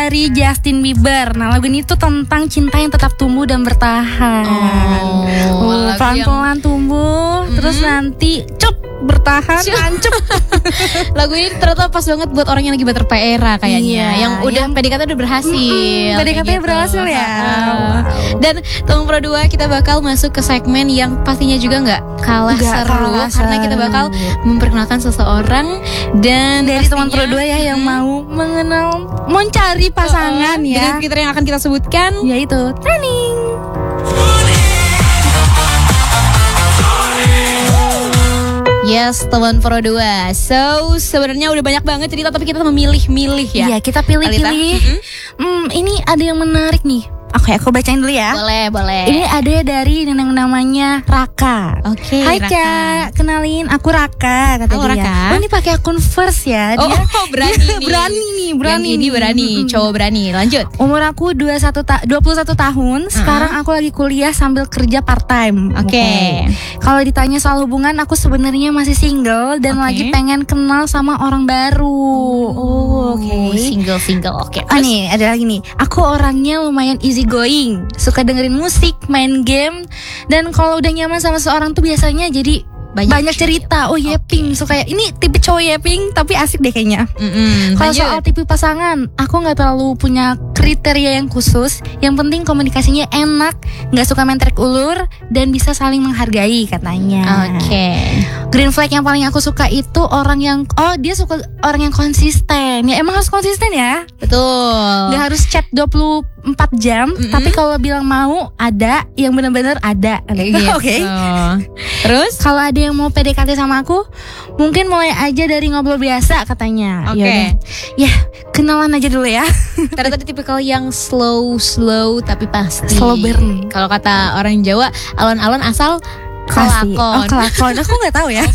dari Justin Bieber. Nah, lagu ini tuh tentang cinta yang tetap tumbuh dan bertahan. Pelan-pelan tumbuh, terus nanti bertahan, hancur. Lagu ini ternyata pas banget buat orang yang lagi bater era kayaknya, yang udah PDKT udah berhasil. PDKT gitu. Berhasil ya. Dan Teman Pro 2 kita bakal masuk ke segmen yang pastinya juga nggak kalah seru, karena kita bakal memperkenalkan seseorang dan dari Teman Pro 2 ya yang mau mencari pasangan ya. Dengan kriteria yang akan kita sebutkan, yaitu training. Yes, Teman Pro 2. So, sebenarnya udah banyak banget cerita, tapi kita memilih-milih ya. Iya, kita pilih-pilih. Ini ada yang menarik nih. Oke, aku bacain dulu ya. Boleh. Ini ada dari yang namanya Raka. Oke, Hai Raka. Kak, kenalin aku Raka, kata dia. Raka. Oh, ini pakai akun First ya. Dia berani nih. Berani, cowok berani. Lanjut. Umur aku 21 tahun. Sekarang aku lagi kuliah sambil kerja part time. Oke. Kalau ditanya soal hubungan, aku sebenarnya masih single dan lagi pengen kenal sama orang baru. Oke. Single. Oke. Nih, ada lagi nih. Aku orangnya lumayan easy going, suka dengerin musik, main game, dan kalau udah nyaman sama seorang tuh biasanya jadi banyak cerita. Yeping, suka ini tipe cowok yeping tapi asik deh kayaknya. Kalau soal tipe pasangan, aku nggak terlalu punya kriteria yang khusus. Yang penting komunikasinya enak, nggak suka main tarik ulur, dan bisa saling menghargai katanya. Oke. Green flag yang paling aku suka itu orang yang dia suka orang yang konsisten. Ya emang harus konsisten ya. Betul. Nggak harus chat 24 jam, tapi kalau bilang mau ada, yang benar-benar ada. Gitu. Oke. Terus kalau ada yang mau PDKT sama aku, mungkin mulai aja dari ngobrol biasa katanya. Oke. Ya, kenalan aja dulu ya. Ternyata tipikal yang slow tapi pasti. Slow burn. Kalau kata orang Jawa, alon-alon asal kelakon. Kelakon. Aku nggak tahu ya.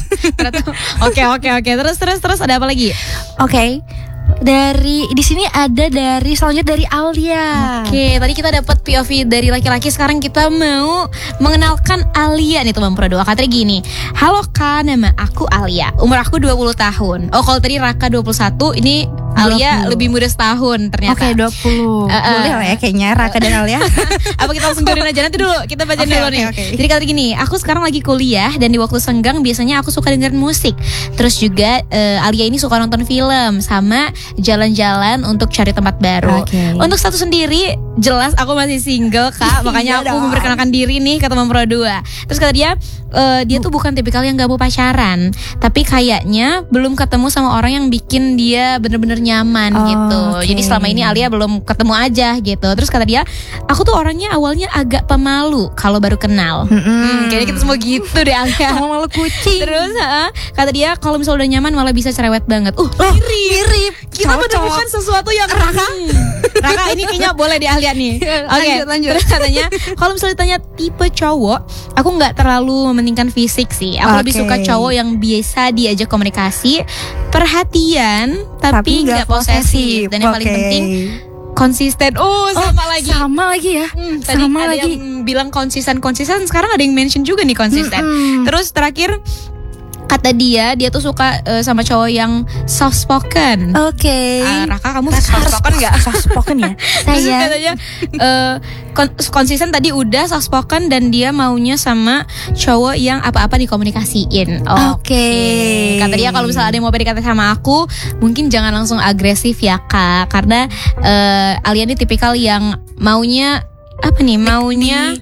Oke. Terus ada apa lagi? Oke. Di sini ada selanjutnya dari Alia. Oke, tadi kita dapat POV dari laki-laki, sekarang kita mau mengenalkan Alia nih Teman Pro 2. Katanya gini, halo Kak, nama aku Alia, umur aku 20 tahun. Oh, kalau tadi Raka 21, ini Alia 20. Lebih muda setahun ternyata. Oke, 20. Boleh lah ya kayaknya Raka dan Alia. Apa kita langsung jodohin aja? Nanti dulu kita baca dulu nih. Jadi kali gini, aku sekarang lagi kuliah dan di waktu senggang biasanya aku suka dengerin musik. Terus juga Alia ini suka nonton film sama jalan-jalan untuk cari tempat baru. Untuk status sendiri jelas aku masih single Kak, makanya aku memperkenalkan diri nih ke Teman Pro 2. Terus kata dia tuh bukan tipikal yang gak mau pacaran, tapi kayaknya belum ketemu sama orang yang bikin dia bener-bener nyaman gitu. Jadi selama ini Alia belum ketemu aja gitu. Terus kata dia, aku tuh orangnya awalnya agak pemalu kalau baru kenal. Kayaknya kita semua gitu deh Alia. Malu kucing. Terus kata dia kalau misalnya udah nyaman malah bisa cerewet banget. Mirip. Kita menemukan sesuatu yang Raka ini kayaknya boleh di Alia nih. Oke, lanjut. Terus katanya kalau misalnya ditanya tipe cowok, aku nggak terlalu mementingkan fisik sih. Aku lebih suka cowok yang biasa diajak komunikasi, perhatian, tapi nggak posesif. Dan yang paling penting konsisten. Sama lagi ya. Tadi ada yang bilang konsisten. Sekarang ada yang mention juga nih konsisten. Terus terakhir kata dia tuh suka sama cowok yang soft spoken. Raka, kamu soft spoken nggak? Soft spoken ya. Terus katanya konsisten tadi udah, soft spoken, dan dia maunya sama cowok yang apa-apa dikomunikasiin. Kata dia kalau misalnya ada yang mau PDKT sama aku, mungkin jangan langsung agresif ya Kak, karena Alia ini tipikal yang maunya pelan-pelan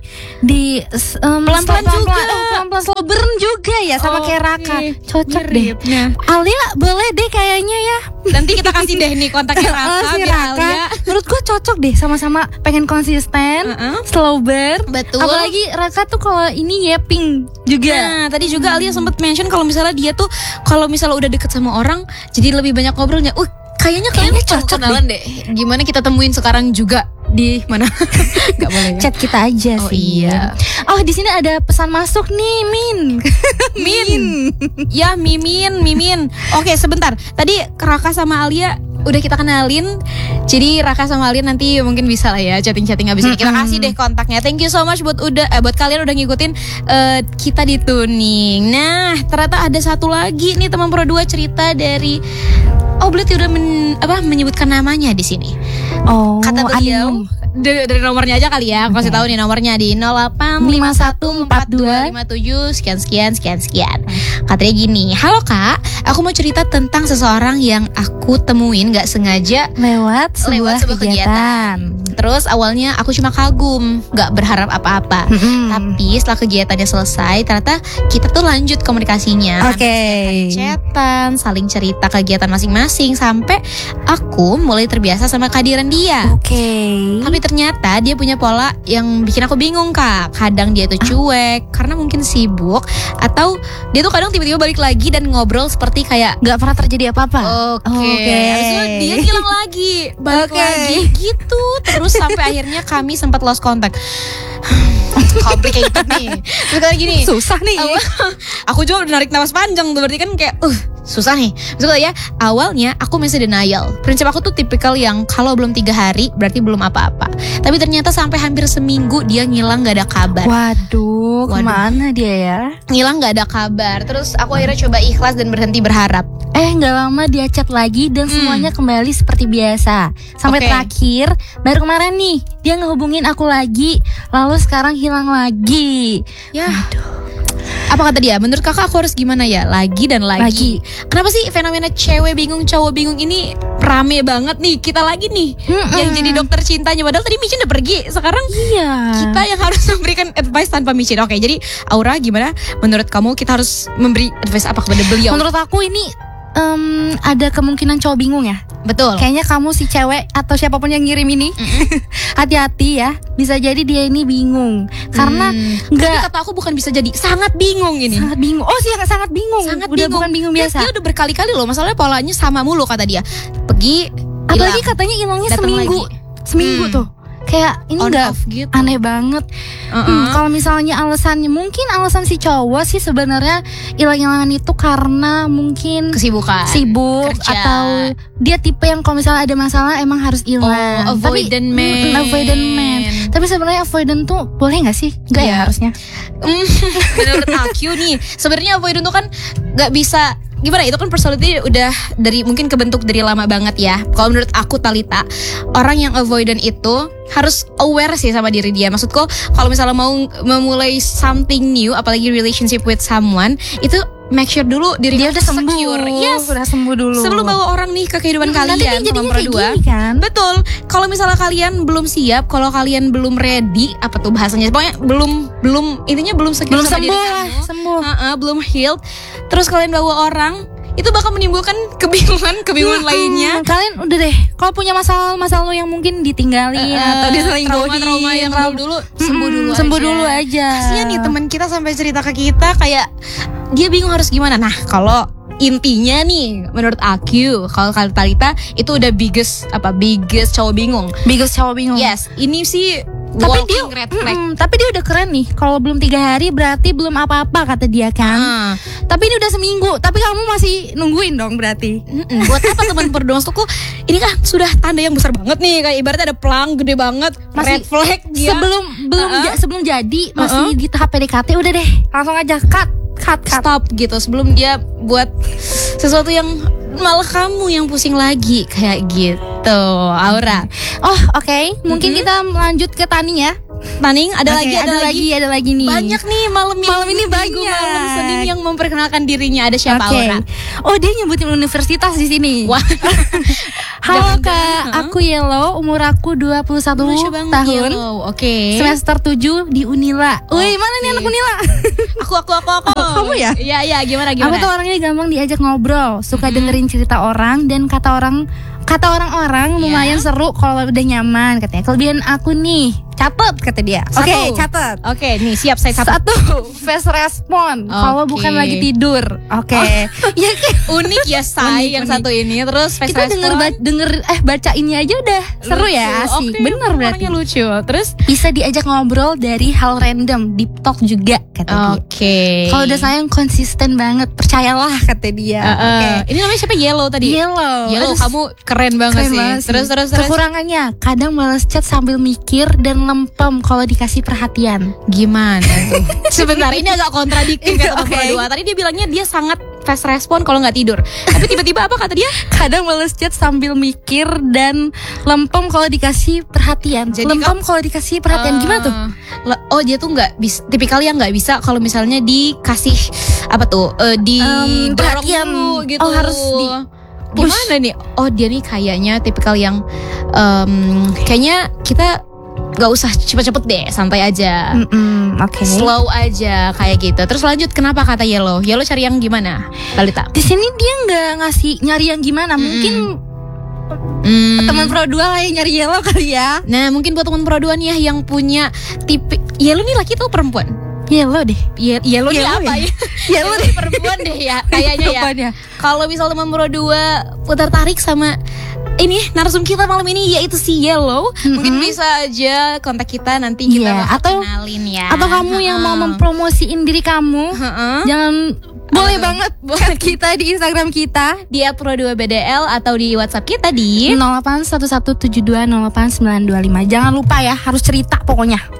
juga, pelan-pelan slow burn juga ya, sama kayak Raka. Cocok deh. Alia boleh deh kayaknya ya. Nanti kita kasih deh nih kontaknya Raka, Alia. Menurut gue cocok deh, sama-sama pengen konsisten, slow burn. Betul. Apalagi Raka tuh kalau ini yeping juga. Nah, tadi juga Alia sempat mention kalau misalnya dia tuh kalau misalnya udah deket sama orang jadi lebih banyak ngobrolnya. Kayaknya cocok deh. Gimana kita temuin sekarang juga? Di mana? Gak boleh ya? Chat kita aja sih. Iya. Di sini ada pesan masuk nih, Min. Ya, Mimin. Oke, sebentar. Tadi Raka sama Alia udah kita kenalin. Jadi Raka sama Alia nanti mungkin bisa lah ya chatting-chatting abis ini. Kita kasih deh kontaknya. Thank you so much buat kalian udah ngikutin kita di Tuning. Nah, ternyata ada satu lagi nih Teman Pro 2 cerita dari Oh, berarti udah menyebutkan namanya di sini. Oh, Kata beliau dari nomornya aja kali ya. Aku kasih tahu nih nomornya di 08514257 sekian. Katanya gini, "Halo Kak, aku mau cerita tentang seseorang yang aku temuin gak sengaja lewat sebuah kegiatan. Terus awalnya aku cuma kagum, gak berharap apa-apa. Tapi setelah kegiatannya selesai, ternyata kita tuh lanjut komunikasinya. Chatan, saling cerita kegiatan masing-masing, sampai aku mulai terbiasa sama kehadiran dia. Tapi ternyata dia punya pola yang bikin aku bingung Kak. Kadang dia tuh cuek karena mungkin sibuk, atau dia tuh kadang tiba-tiba balik lagi dan ngobrol seperti kayak gak pernah terjadi apa-apa. Habis itu dia hilang lagi, balik lagi gitu terus sampai akhirnya kami sempat lost contact. Complicated nih. Terus kayak gini, susah nih. Aku juga udah narik napas panjang tuh, berarti kan kayak susah nih. Terus ya, awalnya aku masih denial. Prinsip aku tuh tipikal yang kalau belum 3 hari berarti belum apa-apa. Tapi ternyata sampai hampir seminggu dia ngilang gak ada kabar. Waduh, kemana dia ya? Ngilang gak ada kabar. Terus aku akhirnya coba ikhlas dan berhenti berharap. Gak lama dia chat lagi dan semuanya kembali seperti biasa. Sampai terakhir, baru kemarin nih dia ngehubungin aku lagi, lalu sekarang hilang lagi. Ya. Apa kata dia? Menurut kakak aku harus gimana ya? Lagi dan lagi. Kenapa sih fenomena cewek bingung, cowok bingung ini rame banget nih? Kita lagi nih yang jadi dokter cintanya. Padahal tadi Micin udah pergi. Sekarang kita yang harus memberikan advice tanpa Micin. Oke, jadi Aura gimana? Menurut kamu kita harus memberi advice apa kepada beliau? Menurut aku ini ada kemungkinan cowok bingung ya. Betul. Kayaknya kamu si cewek atau siapapun yang ngirim ini hati-hati ya. Bisa jadi dia ini bingung karena tapi kata aku bukan bisa jadi, sangat bingung ini. Sangat bingung. Oh sih, sangat bingung. Bukan bingung biasa. Dia udah berkali-kali loh. Masalahnya polanya sama mulu kata dia. Pergi, apalagi katanya hilangnya seminggu tuh. Kayak ini nggak gitu. Aneh banget. Kalau misalnya alasannya, mungkin alasan si cowok sih sebenarnya hilang-hilangan itu karena mungkin sibuk kerja. Atau dia tipe yang kalau misalnya ada masalah emang harus hilang. Avoidant man. Tapi sebenarnya avoidant tuh boleh nggak sih? Nggak ya harusnya. Menurut aku nih, sebenarnya avoidant tuh kan nggak bisa. Gimana, itu kan personality udah dari mungkin kebentuk dari lama banget ya. Kalau menurut aku Talita, orang yang avoidant itu harus aware sih sama diri dia. Maksudku kalau misalnya mau memulai something new, apalagi relationship with someone, itu make sure dulu diri dia udah secure. Udah sembuh dulu sebelum bawa orang nih ke kehidupan kalian. Nanti jadinya kayak gini kan. Betul. Kalau misalnya kalian belum siap, kalau kalian belum ready, apa tuh bahasanya, pokoknya belum intinya belum secure sama diri kamu, belum healed, terus kalian bawa orang, itu bakal menimbulkan kebingungan lainnya. Kalian udah deh, kalau punya masalah yang mungkin ditinggalin atau diselingkuhin, trauma yang dulu sembuh dulu aja. Kasian nih teman kita sampai cerita ke kita kayak dia bingung harus gimana. Nah, kalau intinya nih menurut aku, kalau Talita itu udah biggest cowok bingung. Yes, ini sih tapi dia red flag. Tapi dia udah keren nih. Kalau belum 3 hari berarti belum apa-apa kata dia kan. Tapi ini udah seminggu. Tapi kamu masih nungguin dong berarti. Buat apa teman berdua? Maksudku ini kan sudah tanda yang besar banget nih. Kayak ibaratnya ada pelang gede banget, masih red flag dia. Sebelum jadi masih di tahap PDKT, udah deh langsung aja cut. Stop gitu sebelum dia buat sesuatu yang malah kamu yang pusing lagi kayak gitu. Aura. Oke. Mungkin kita lanjut ke Taning ya. Taning, ada lagi nih. Banyak nih malam ini banyak. Malam Senin yang memperkenalkan dirinya. Ada siapa Aura? Oh, dia nyebutin universitas di sini. Wah. Halo Kak, aku Yellow, umur aku 21 tahun. Semester 7 di Unila. Wih, mana nih anak Unila? Aku. Kamu ya? Iya, gimana? Aku tuh orangnya gampang diajak ngobrol, suka dengerin cerita orang, dan kata orang-orang lumayan seru kalau udah nyaman katanya. Kelebihan aku nih, catat kata dia. Oke, catat. Oke, nih siap saya catat. 1, fast respon kalau bukan lagi tidur. Oke. Ya kan? Unik ya yang satu ini. Terus fast kita respon. denger baca ini aja udah seru ya, asik. Bener berarti. Lucu. Terus bisa diajak ngobrol dari hal random, deep talk juga kata dia. Kalau udah sayang konsisten banget, percayalah kata dia. Ini namanya siapa? Yellow tadi. Yellow, kamu keren banget sih. Terus. Kekurangannya kadang malas chat sambil mikir dan lempem kalau dikasih perhatian. Gimana tuh? Sebentar, ini agak kontradiktif ya teman berdua. Tadi dia bilangnya dia sangat fast respon kalau nggak tidur. Tapi tiba-tiba apa kata dia? Kadang males chat sambil mikir dan lempem kalau dikasih perhatian. Jadi lempem kalau dikasih perhatian gimana tuh? Oh dia tuh nggak bisa, tipikal yang nggak bisa kalau misalnya dikasih apa tuh di dorong perhatian dulu gitu. Oh harus di gimana nih? Oh dia nih kayaknya tipikal yang kayaknya kita gak usah cepet-cepet deh, santai aja. Oke. Slow aja kayak gitu. Terus lanjut, kenapa kata Yellow? Yellow cari yang gimana, Talita? Di sini dia nggak ngasih nyari yang gimana. Mungkin teman Pro 2 lah yang nyari Yellow kali ya. Nah mungkin buat teman Pro 2 nih ya yang punya tipe Yellow nih, laki atau perempuan? Yellow deh. Yellow nih apa ya? Yellow deh, perempuan deh ya kayaknya ya. Kalau misal teman Pro 2 tertarik sama ini narsum kita malam ini yaitu si Yellow, mungkin bisa aja kontak kita, nanti kita bakal kenalin ya. Atau kamu yang mau mempromosiin diri kamu, jangan boleh banget buat kita di Instagram kita di @pro2bdl atau di WhatsApp kita di 0811720895. Jangan lupa ya, harus cerita pokoknya.